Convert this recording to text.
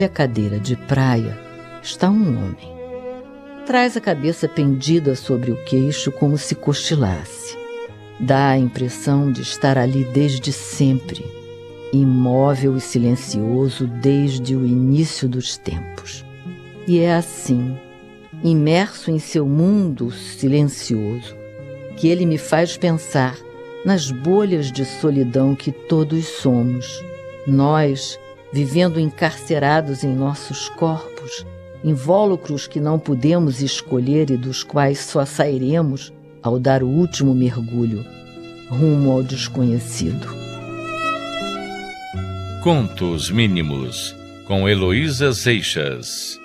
a cadeira de praia está um homem. Traz a cabeça pendida sobre o queixo como se cochilasse. Dá a impressão de estar ali desde sempre, imóvel e silencioso desde o início dos tempos. E é assim, imerso em seu mundo silencioso, que ele me faz pensar nas bolhas de solidão que todos somos, nós vivendo encarcerados em nossos corpos, invólucros que não podemos escolher e dos quais só sairemos ao dar o último mergulho, rumo ao desconhecido. Contos Mínimos, com Heloísa Seixas.